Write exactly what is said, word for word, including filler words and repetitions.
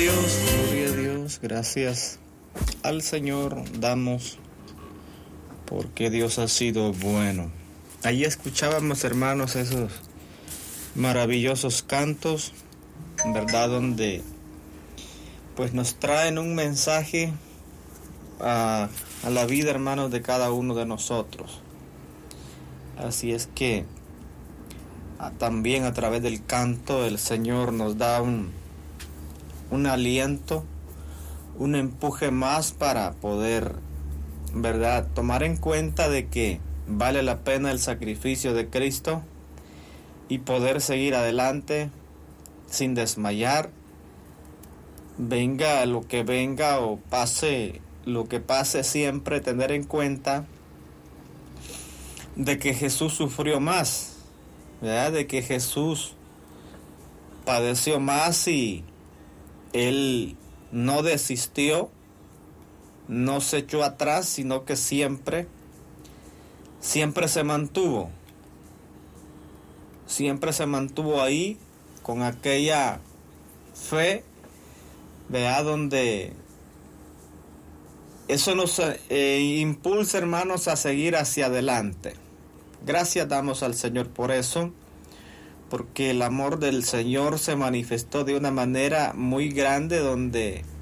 Dios, gloria a Dios, gracias al Señor damos porque Dios ha sido bueno. Allí escuchábamos, hermanos, esos maravillosos cantos, ¿verdad? Donde pues nos traen un mensaje a, a la vida, hermanos, de cada uno de nosotros. Así es que a, también a través del canto el Señor nos da un, un aliento, un empuje más para poder, ¿verdad?, tomar en cuenta de que vale la pena el sacrificio de Cristo y poder seguir adelante sin desmayar, venga lo que venga o pase lo que pase, siempre tener en cuenta de que Jesús sufrió más, ¿verdad?, de que Jesús padeció más y Él no desistió, no se echó atrás, sino que siempre, siempre se mantuvo, siempre se mantuvo ahí con aquella fe, vea, donde eso nos eh, impulsa, hermanos, a seguir hacia adelante. Gracias damos al Señor por eso, porque el amor del Señor se manifestó de una manera muy grande, donde